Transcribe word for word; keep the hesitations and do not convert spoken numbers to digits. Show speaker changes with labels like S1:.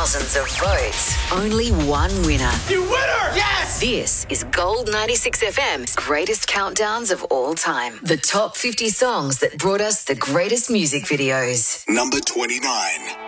S1: thousands of votes, only one winner.
S2: You winner! Yes!
S1: This is Gold ninety-six F M's greatest countdowns of all time. The top fifty songs that brought us the greatest music videos.
S3: Number twenty-nine.